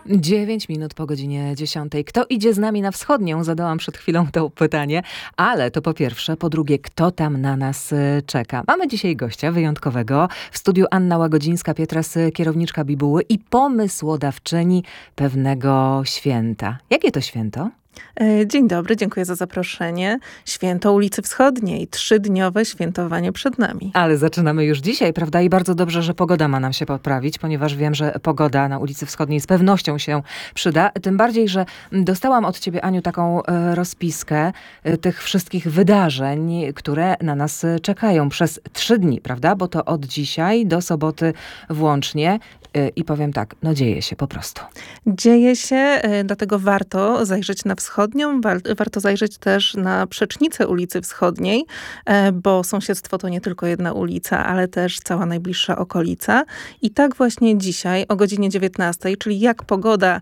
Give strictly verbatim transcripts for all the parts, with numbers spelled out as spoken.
Dziewięć minut po godzinie dziesiątej. Kto idzie z nami na wschodnią? Zadałam przed chwilą to pytanie, ale to po pierwsze. Po drugie, kto tam na nas czeka? Mamy dzisiaj gościa wyjątkowego. W studiu Anna Łagodzińska-Pietras, kierowniczka Bibuły i pomysłodawczyni pewnego święta. Jakie to święto? Dzień dobry, dziękuję za zaproszenie. Święto ulicy Wschodniej. Trzydniowe świętowanie przed nami. Ale zaczynamy już dzisiaj, prawda? I bardzo dobrze, że pogoda ma nam się poprawić, ponieważ wiem, że pogoda na ulicy Wschodniej z pewnością się przyda. Tym bardziej, że dostałam od ciebie, Aniu, taką rozpiskę tych wszystkich wydarzeń, które na nas czekają przez trzy dni, prawda? Bo to od dzisiaj do soboty włącznie. I powiem tak, no dzieje się po prostu. Dzieje się, dlatego warto zajrzeć na Wschodnią, warto zajrzeć też na przecznicę ulicy Wschodniej, bo sąsiedztwo to nie tylko jedna ulica, ale też cała najbliższa okolica. I tak właśnie dzisiaj o godzinie dziewiętnastej, czyli jak pogoda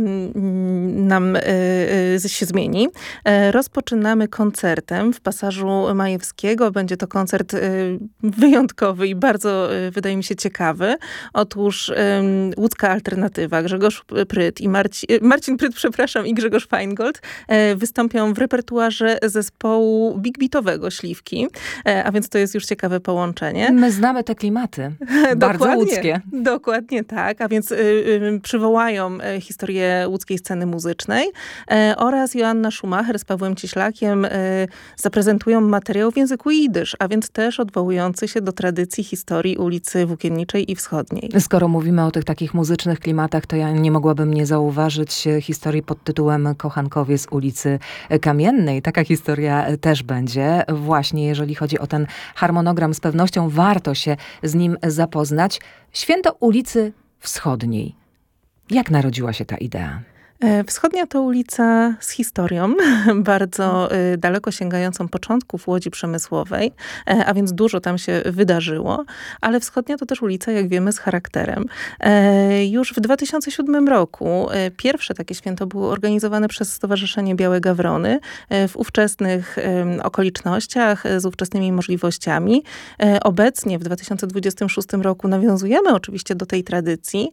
nam się zmieni, rozpoczynamy koncertem w Pasażu Majewskiego. Będzie to koncert wyjątkowy i bardzo, wydaje mi się, ciekawy. Otóż łódzka alternatywa, Grzegorz Pryt i Marci, Marcin Pryt, przepraszam, i Grzegorz Feingold wystąpią w repertuarze zespołu big beatowego Śliwki, a więc to jest już ciekawe połączenie. My znamy te klimaty, bardzo łódzkie. Dokładnie tak, a więc y, y, przywołają historię łódzkiej sceny muzycznej y, oraz Joanna Schumacher z Pawłem Cieślakiem y, zaprezentują materiał w języku jidysz, a więc też odwołujący się do tradycji historii ulicy Włókienniczej i Wschodniej. Skoro mówimy o tych takich muzycznych klimatach, to ja nie mogłabym nie zauważyć historii pod tytułem Kochankowie z ulicy Kamiennej. Taka historia też będzie. Właśnie jeżeli chodzi o ten harmonogram, z pewnością warto się z nim zapoznać. Święto ulicy Wschodniej. Jak narodziła się ta idea? Wschodnia to ulica z historią, bardzo daleko sięgającą początków Łodzi Przemysłowej, a więc dużo tam się wydarzyło, ale Wschodnia to też ulica, jak wiemy, z charakterem. Już w dwa tysiące siódmym roku pierwsze takie święto było organizowane przez Stowarzyszenie Białe Gawrony w ówczesnych okolicznościach, z ówczesnymi możliwościami. Obecnie w dwa tysiące dwudziestym szóstym roku nawiązujemy oczywiście do tej tradycji,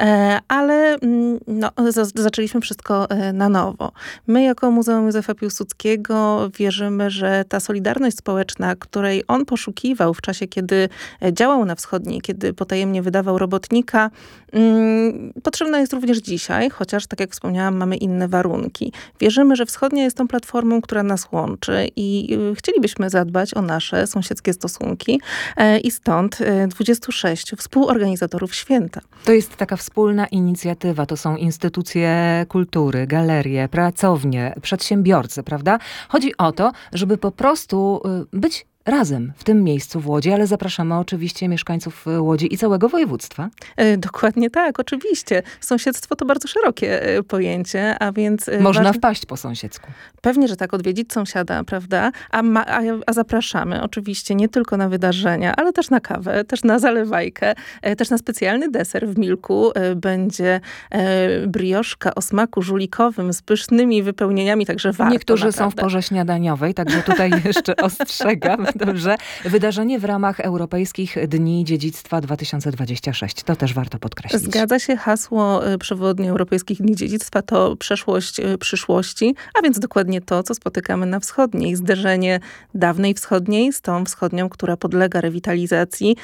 ale no, zaczęliśmy wszystko na nowo. My jako Muzeum Józefa Piłsudskiego wierzymy, że ta solidarność społeczna, której on poszukiwał w czasie, kiedy działał na Wschodniej, kiedy potajemnie wydawał robotnika, hmm, potrzebna jest również dzisiaj, chociaż, tak jak wspomniałam, mamy inne warunki. Wierzymy, że Wschodnia jest tą platformą, która nas łączy i chcielibyśmy zadbać o nasze sąsiedzkie stosunki i stąd dwudziestu sześciu współorganizatorów święta. To jest taka wspólna inicjatywa, to są instytucje kultury, galerie, pracownie, przedsiębiorcy, prawda? Chodzi o to, żeby po prostu być razem w tym miejscu w Łodzi, ale zapraszamy oczywiście mieszkańców Łodzi i całego województwa. E, dokładnie tak, oczywiście. Sąsiedztwo to bardzo szerokie e, pojęcie, a więc... E, Można ważne... wpaść po sąsiedzku. Pewnie, że tak, odwiedzić sąsiada, prawda? A, ma, a, a zapraszamy oczywiście nie tylko na wydarzenia, ale też na kawę, też na zalewajkę, e, też na specjalny deser w Milku. E, będzie e, brioszka o smaku żulikowym z pysznymi wypełnieniami, także warto. Niektórzy naprawdę. są w porze śniadaniowej, także tutaj jeszcze ostrzegam. Dobrze. Wydarzenie w ramach Europejskich Dni Dziedzictwa dwa tysiące dwudziestego szóstego. To też warto podkreślić. Zgadza się. Hasło przewodnie Europejskich Dni Dziedzictwa to przeszłość przyszłości, a więc dokładnie to, co spotykamy na Wschodniej. Zderzenie dawnej Wschodniej z tą Wschodnią, która podlega rewitalizacji,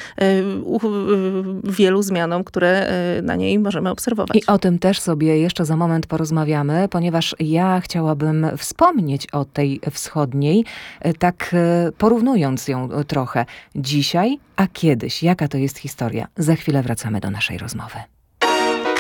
wielu zmianom, które na niej możemy obserwować. I o tym też sobie jeszcze za moment porozmawiamy, ponieważ ja chciałabym wspomnieć o tej Wschodniej, tak porównując ją trochę dzisiaj, a kiedyś. Jaka to jest historia? Za chwilę wracamy do naszej rozmowy.